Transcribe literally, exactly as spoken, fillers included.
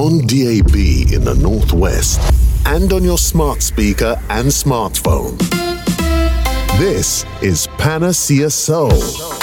on D A B in the Northwest and on your smart speaker and smartphone. This is Panacea Soul,